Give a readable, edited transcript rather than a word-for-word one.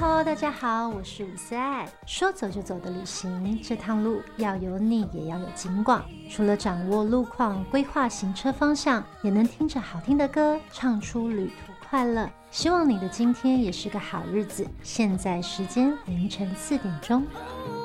Hello， 大家好，我是伍思爱。说走就走的旅行，这趟路要有你，也要有景广。除了掌握路况、规划行车方向，也能听着好听的歌，唱出旅途快乐。希望你的今天也是个好日子。现在时间凌晨4点钟。